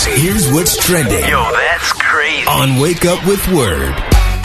Here's what's trending. Yo, that's crazy. On Wake Up with Word.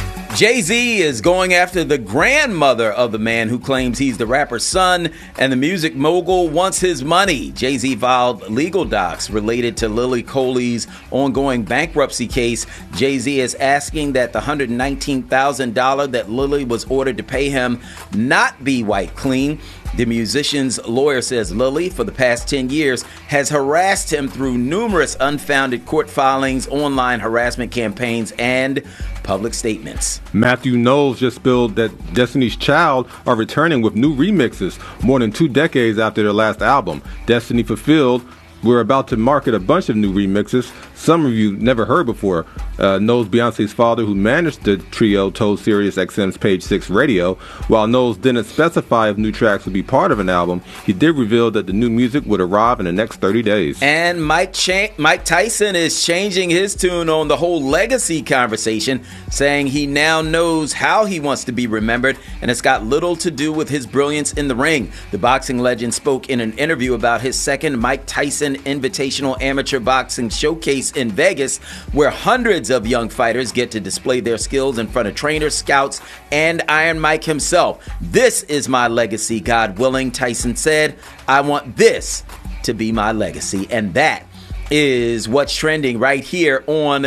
Jay-Z is going after the grandmother of the man who claims he's the rapper's son, and the music mogul wants his money. Jay-Z filed legal docs related to Lily Coley's ongoing bankruptcy case. Jay-Z is asking that the $119,000 that Lily was ordered to pay him not be wiped clean. The musician's lawyer says Lily, for the past 10 years, has harassed him through numerous unfounded court filings, online harassment campaigns, and public statements. Matthew Knowles just spilled that Destiny's Child are returning with new remixes more than 2 decades after their last album. Destiny Fulfilled, we're about to market a bunch of new remixes, some of you never heard before. Knowles, Beyonce's father, who managed the trio, told Sirius XM's Page 6 Radio. While Knowles didn't specify if new tracks would be part of an album, he did reveal that the new music would arrive in the next 30 days. And Mike Tyson is changing his tune on the whole legacy conversation, saying he now knows how he wants to be remembered, and it's got little to do with his brilliance in the ring. The boxing legend spoke in an interview about his second Mike Tyson Invitational Amateur Boxing Showcase in Vegas, where hundreds of young fighters get to display their skills in front of trainers, scouts, and Iron Mike himself. "This is my legacy, God willing," Tyson said. "I want this to be my legacy." And that is what's trending right here on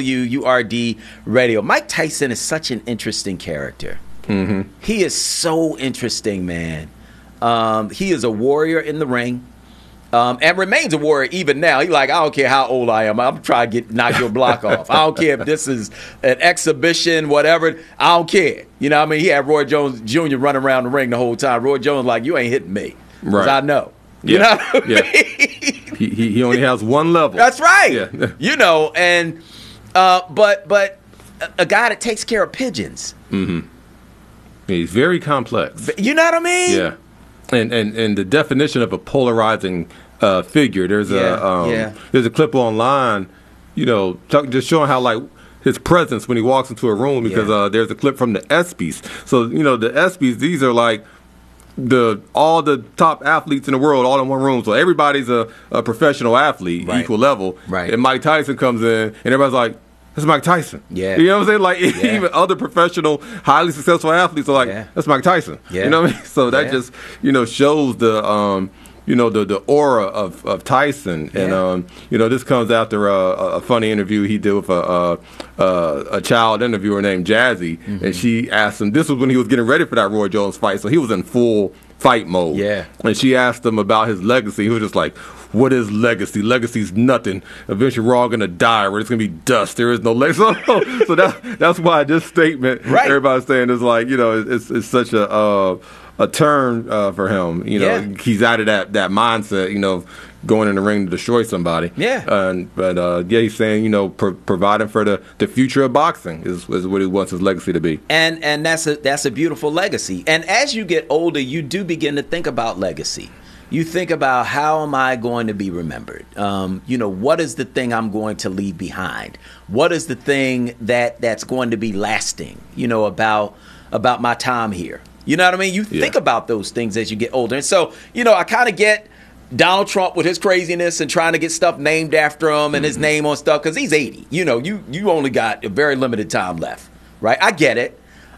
WURD Radio. Mike Tyson is such an interesting character. Mm-hmm. He is so interesting, man. He is a warrior in the ring. And remains a warrior even now. He's like, I don't care how old I am. I'm trying to knock your block off. I don't care if this is an exhibition, whatever. I don't care. You know what I mean? He had Roy Jones Jr. running around the ring the whole time. Roy Jones like, you ain't hitting me. Because I know. You know what I mean? He only has one level. That's right. Yeah. You know, and but a guy that takes care of pigeons. Mm-hmm. He's very complex. You know what I mean? Yeah. And the definition of a polarizing figure. There's a clip online, you know, just showing how like his presence when he walks into a room, because there's a clip from the ESPYs. So you know the ESPYs, these are like all the top athletes in the world all in one room. So everybody's a professional athlete, equal level. Right. And Mike Tyson comes in, and everybody's like, "That's Mike Tyson." Yeah. You know what I'm saying? Like even other professional, highly successful athletes are like, "That's Mike Tyson." Yeah. You know what I mean? So that just, you know, shows the the aura of Tyson. And you know, this comes after a funny interview he did with a child interviewer named Jazzy, and she asked him, this was when he was getting ready for that Roy Jones fight, so he was in full fight mode. Yeah. And she asked him about his legacy. He was just like, "What is legacy? Legacy's nothing. Eventually we're all gonna die. We're just gonna be dust. There is no legacy." So that's why this statement, everybody's saying, is like, you know, it's such a turn for him. You know, he's out of that mindset, you know, going in the ring to destroy somebody. Yeah. But he's saying, you know, providing for the future of boxing is what he wants his legacy to be. And that's a beautiful legacy. And as you get older, you do begin to think about legacy. You think about, how am I going to be remembered? You know, what is the thing I'm going to leave behind? What is the thing that's going to be lasting, you know, about my time here? You know what I mean? You think about those things as you get older. And so, you know, I kind of get Donald Trump with his craziness and trying to get stuff named after him and his name on stuff, because he's 80. You know, you only got a very limited time left, right? I get it.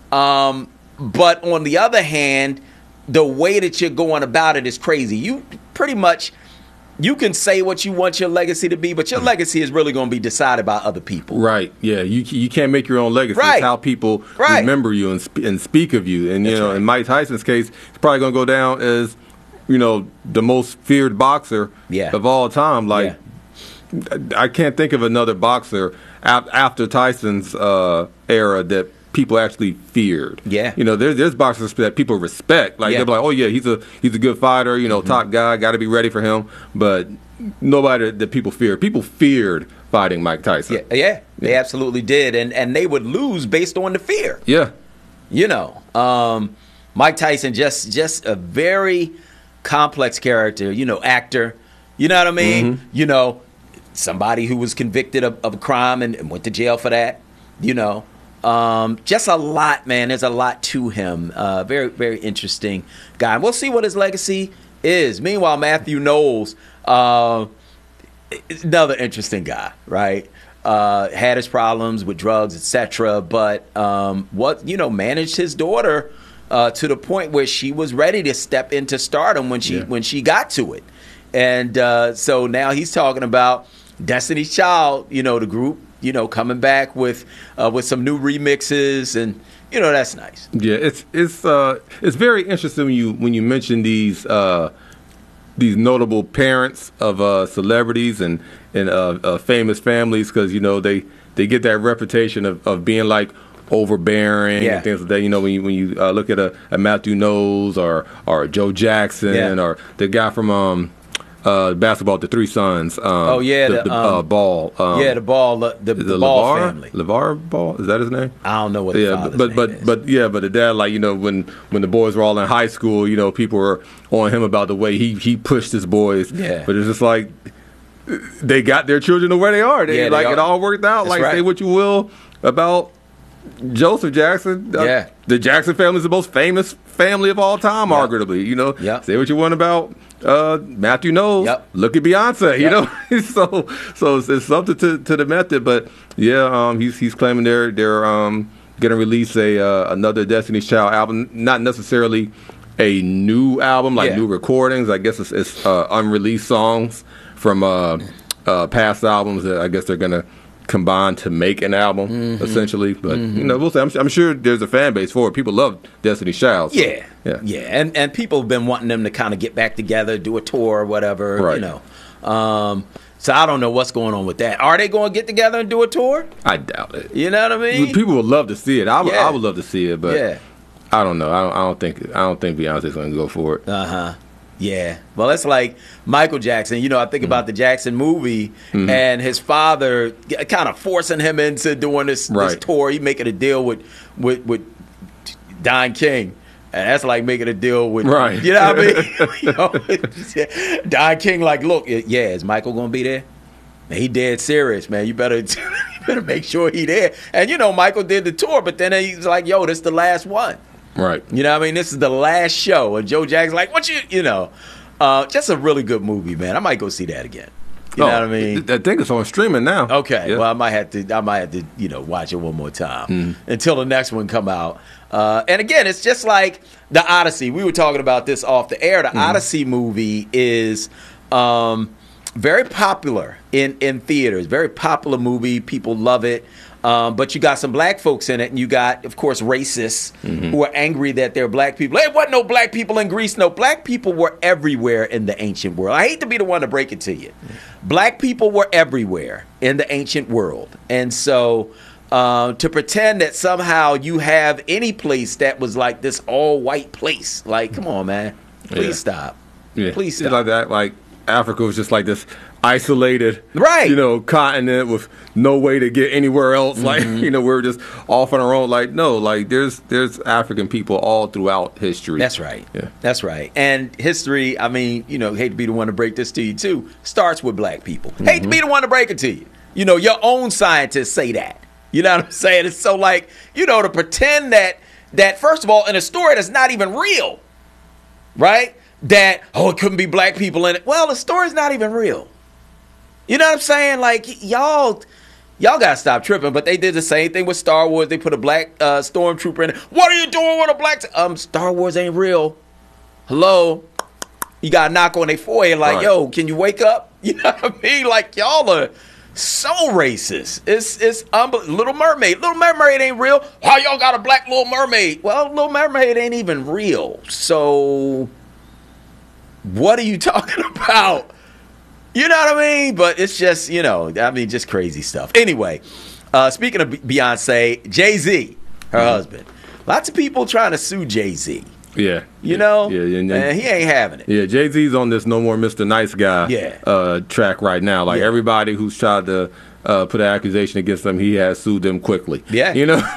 But on the other hand, the way that you're going about it is crazy. You pretty much, you can say what you want your legacy to be, but your legacy is really going to be decided by other people. Right. Yeah. You can't make your own legacy. It's how people remember you and speak of you. And, you know, in Mike Tyson's case, it's probably going to go down as, you know, the most feared boxer of all time. Like, I can't think of another boxer after Tyson's era that people actually feared. Yeah. You know, there's boxers that people respect. Like, they're like, oh, yeah, he's a good fighter, you know, top guy, got to be ready for him. But nobody that people feared. People feared fighting Mike Tyson. Yeah, they absolutely did. And they would lose based on the fear. Yeah. You know, Mike Tyson, just a very complex character, you know, actor. You know what I mean? You know, somebody who was convicted of a crime and went to jail for that, you know. Just a lot, man. There's a lot to him. Very, very interesting guy. We'll see what his legacy is. Meanwhile, Matthew Knowles, another interesting guy, right? Had his problems with drugs, etc., but managed his daughter to the point where she was ready to step into stardom when she got to it, and so now he's talking about Destiny's Child, the group, coming back with some new remixes, and that's nice. Yeah, it's very interesting when you mention these notable parents of celebrities and famous families, because they get that reputation of being like overbearing and things like that. When you look at a Matthew Knowles or Joe Jackson or the guy from basketball, the Three Sons. Ball. The Ball. The Ball family. LeVar Ball, is that his name? I don't know what the father's name is. But the dad, when the boys were all in high school, people were on him about the way he pushed his boys. Yeah. But it's just like they got their children to where they are. It all worked out. That's right. Say what you will about Joseph Jackson. The Jackson family is the most famous family of all time, arguably. Say what you want about Matthew Knowles. Look at Beyonce. So it's something to the method. But he's claiming they're going to release another Destiny's Child album. Not necessarily a new album, new recordings. I guess it's unreleased songs from past albums that I guess they're going to combine to make an album, essentially. But we'll see. I'm sure there's a fan base for it. People love Destiny's Child. So, and people have been wanting them to kind of get back together, do a tour or whatever. Right. So I don't know what's going on with that. Are they going to get together and do a tour? I doubt it. You know what I mean? People would love to see it. I would love to see it, but I don't know. I don't think Beyonce's going to go for it. Yeah. Well, it's like Michael Jackson. I think about the Jackson movie and his father kind of forcing him into doing this tour. He making a deal with Don King. And that's like making a deal with, you know what I mean? Don King like, look, is Michael going to be there? Man, he dead serious, man. You better make sure he there. And, Michael did the tour, but then he's like, yo, this is the last one. Right. You know what I mean? This is the last show. And Joe Jackson's like, just a really good movie, man. I might go see that again. You know what I mean? I think it's on streaming now. Okay. Yeah. Well, I might have to, watch it one more time until the next one come out. And again, it's just like the Odyssey. We were talking about this off the air. The Odyssey movie is very popular in theaters. Very popular movie. People love it. But you got some black folks in it, and you got, of course, racists who are angry that there are black people. There wasn't no black people in Greece. No, black people were everywhere in the ancient world. I hate to be the one to break it to you. Black people were everywhere in the ancient world. And so to pretend that somehow you have any place that was like this all-white place, like, come on, man. Please stop. Yeah. Please stop. It's like that, like Africa was just like this isolated, continent with no way to get anywhere else. Like, we're just off on our own. Like, no, like there's African people all throughout history. That's right. Yeah. That's right. And history, I mean, hate to be the one to break this to you too, starts with black people. Hate to be the one to break it to you. Your own scientists say that. You know what I'm saying? It's so like, to pretend that first of all, in a story that's not even real, right? That, it couldn't be black people in it. Well, the story's not even real. You know what I'm saying? Like, y'all gotta stop tripping. But they did the same thing with Star Wars. They put a black stormtrooper in it. What are you doing with a black... Star Wars ain't real. Hello? You gotta knock on their forehead like, yo, can you wake up? You know what I mean? Like, y'all are so racist. It's Little Mermaid. Little Mermaid ain't real. How y'all got a black Little Mermaid? Well, Little Mermaid ain't even real. So, what are you talking about? You know what I mean? But it's just, just crazy stuff. Anyway, speaking of Beyonce, Jay-Z, her husband. Lots of people trying to sue Jay-Z. Yeah. And he ain't having it. Yeah, Jay-Z's on this No More Mr. Nice Guy track right now. Like, everybody who's tried to put an accusation against him, he has sued them quickly. Yeah.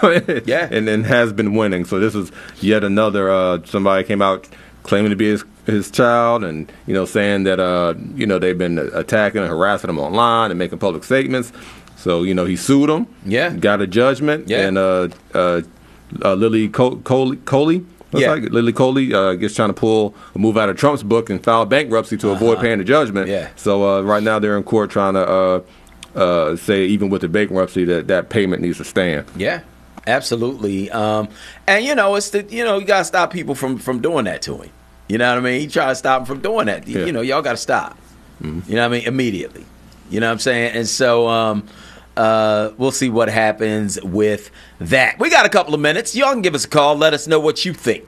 And then has been winning. So this is yet another, somebody came out claiming to be his child and, saying that, they've been attacking and harassing him online and making public statements. So, he sued him. Yeah. Got a judgment. Yeah. And Lily Coley Looks like Lily Coley gets trying to pull a move out of Trump's book and file bankruptcy to avoid paying the judgment. Yeah. So right now they're in court trying to say even with the bankruptcy that payment needs to stand. Yeah, absolutely. And it's you got to stop people from doing that to him. You know what I mean? You try to stop him from doing that. Yeah. Y'all got to stop. Mm-hmm. You know what I mean? Immediately. You know what I'm saying? And so we'll see what happens with that. We got a couple of minutes. Y'all can give us a call. Let us know what you think.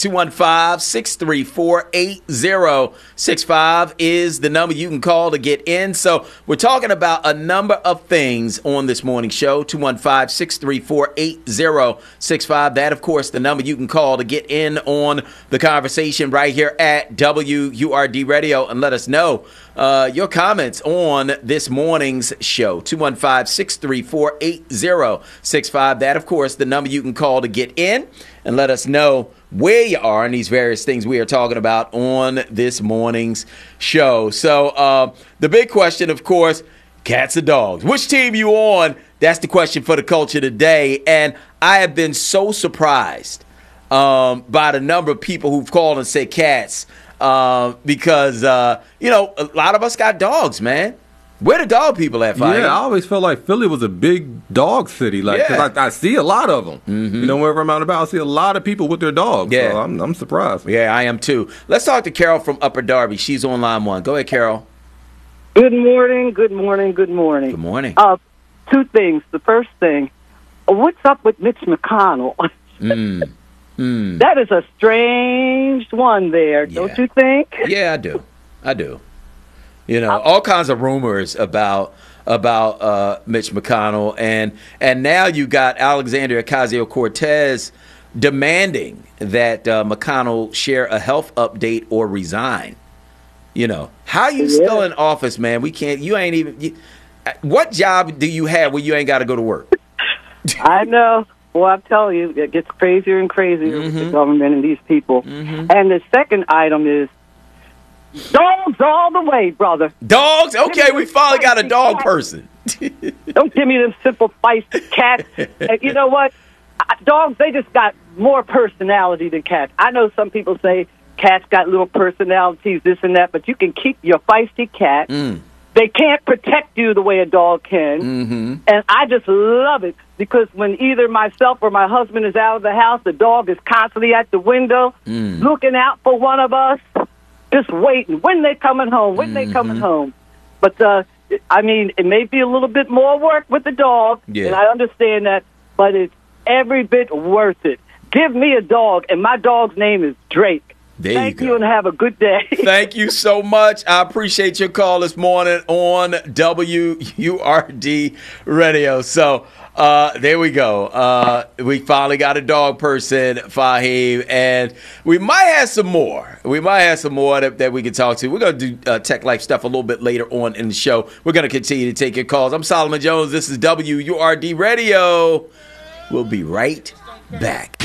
215-634-8065 is the number you can call to get in. So we're talking about a number of things on this morning show. 215-634-8065. That, of course, the number you can call to get in on the conversation right here at WURD Radio and let us know your comments on this morning's show. 215-634-8065. That, of course, the number you can call to get in and let us know where you are in these various things we are talking about on this morning's show. So the big question, of course, cats or dogs? Which team you on? That's the question for the culture today. And I have been so surprised by the number of people who've called and said cats because, a lot of us got dogs, man. Where the dog people at, Fire? Yeah, I always felt like Philly was a big dog city. Like, 'cause I see a lot of them. Mm-hmm. Wherever I'm out and about, I see a lot of people with their dogs. Yeah. So I'm surprised. Yeah, I am too. Let's talk to Carol from Upper Darby. She's on line one. Go ahead, Carol. Good morning, good morning, good morning. Good morning. Two things. The first thing, what's up with Mitch McConnell? That is a strange one there, don't you think? Yeah, I do. All kinds of rumors about Mitch McConnell, and now you got Alexandria Ocasio-Cortez demanding that McConnell share a health update or resign. How you still in office, man? We can't. You ain't even. What job do you have where you ain't got to go to work? I know. Well, I'm telling you, it gets crazier and crazier with the government and these people. Mm-hmm. And the second item is dogs all the way, brother. Dogs? Okay, we finally got a dog person. Don't give me them simple feisty cats. And you know what? Dogs, they just got more personality than cats. I know some people say cats got little personalities, this and that, but you can keep your feisty cat. They can't protect you the way a dog can. Mm-hmm. And I just love it because when either myself or my husband is out of the house, the dog is constantly at the window looking out for one of us, just waiting. When they coming home? When they coming home? But, it may be a little bit more work with the dog, and I understand that, but it's every bit worth it. Give me a dog, and my dog's name is Drake. Thank you and have a good day. Thank you so much. I appreciate your call this morning on WURD Radio. So there we go. We finally got a dog person, Fahim, and we might have some more. That we can talk to. We're going to do tech life stuff a little bit later on in the show. We're going to continue to take your calls. I'm Solomon Jones. This is WURD Radio. We'll be right back.